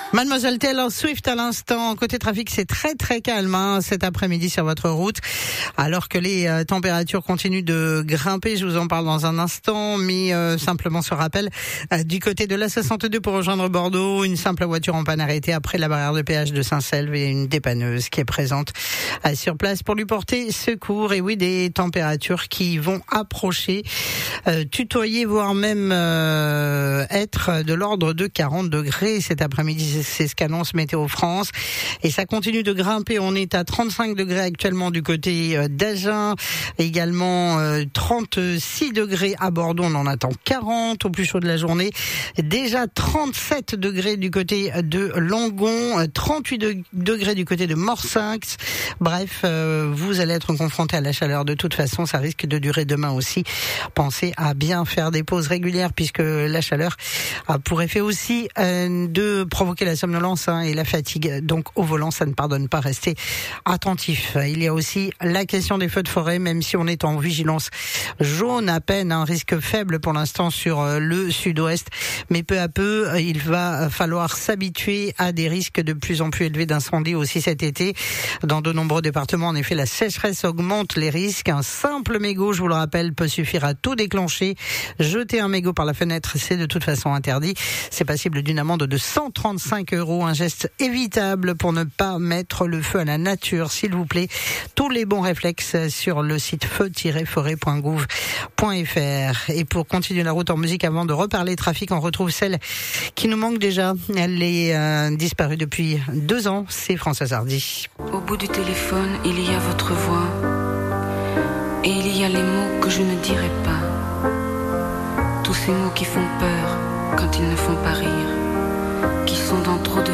Mademoiselle Taylor Swift à l'instant. Côté trafic, c'est très très calme cet après-midi sur votre route. Alors que les températures continuent de grimper, je vous en parle dans un instant. Mais simplement ce rappel, du côté de l'A62 pour rejoindre Bordeaux, une simple voiture en panne arrêtée après la barrière de péage de Saint-Selve et une dépanneuse qui est présente sur place pour lui porter secours. Et oui, des températures qui vont approcher, tutoyer, voire même être de l'ordre de 40 degrés cet après-midi. C'est ce qu'annonce Météo France. Et ça continue de grimper. On est à 35 degrés actuellement du côté d'Agen. Également 36 degrés à Bordeaux. On en attend 40 au plus chaud de la journée. Déjà 37 degrés du côté de Langon. 38 degrés du côté de Morsinx. Bref, vous allez être confrontés à la chaleur de toute façon. Ça risque de durer demain aussi. Pensez à bien faire des pauses régulières puisque la chaleur a pour effet aussi de provoquer la somnolence et la fatigue. Donc au volant, ça ne pardonne pas. Restez attentifs. Il y a aussi la question des feux de forêt, même si on est en vigilance jaune à peine, un risque faible pour l'instant sur le sud-ouest. Mais peu à peu, il va falloir s'habituer à des risques de plus en plus élevés d'incendie aussi cet été. Dans de nombreux départements, en effet, la sécheresse augmente les risques. Un simple mégot, je vous le rappelle, peut suffire à tout déclencher. Jeter un mégot par la fenêtre, c'est de toute façon interdit. C'est passible d'une amende de 135 €, un geste évitable pour ne pas mettre le feu à la nature, s'il vous plaît. Tous les bons réflexes sur le site feu-forêt.gouv.fr. Et pour continuer la route en musique, avant de reparler trafic, on retrouve celle qui nous manque déjà. Elle est disparue depuis 2 ans, c'est Françoise Hardy. Au bout du téléphone, il y a votre voix, et il y a les mots que je ne dirai pas. Tous ces mots qui font peur quand ils ne font pas rire, qui sont dans trop de